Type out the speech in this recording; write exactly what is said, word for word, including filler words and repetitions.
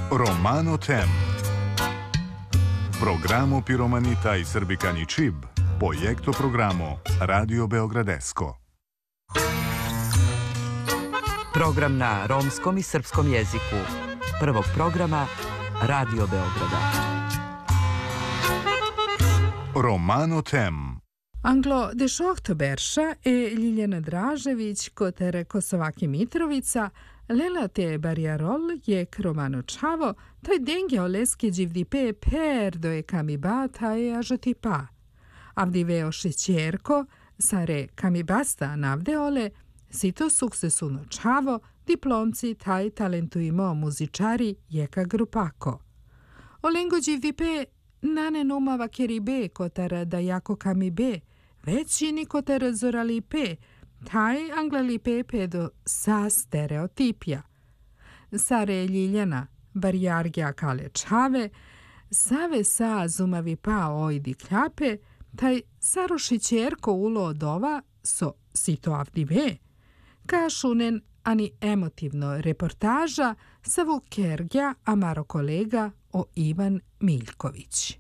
Romano Tem. Programo Piromanita i Srbikani Čib, projekto programo Radio Beogradesko. Program na romskom i srpskom jeziku. Prvog programa Radio Beograda. Romano Tem. Anglo dešohto Berša e Ljiljana Dražević kotere Kosovaki Mitrovica Lela te Barjarol jek Romano Čavo taj dengja oleske dživdipe per do e kamibata e ažotipa. Avdiveo šećerko sare kamibasta navdeole sito suksesuno Čavo diplomci taj talentuimo muzičari jeka grupako. Olengo dživdipe nane numava keribe kotara da jako kamibe, već i nikotara zoralipe, taj anglalipe pedo sa stereotipija. Sare Ljiljana, barjargja kale Čave, save sa zumavi pa ojdi kljape, taj sarošićerko ulo odova so sito avdive, kašunen ani emotivno reportaža sa vukergja amaro kolega o Ivan Miljković.